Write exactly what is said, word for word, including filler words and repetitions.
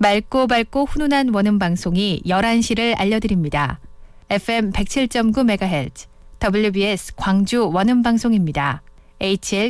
맑고 밝고 훈훈한 원음 방송이 열한 시를 알려드립니다. 에프엠 백칠 점 구 메가헤르츠 더블유비에스 광주 원음 방송입니다. 에이치엘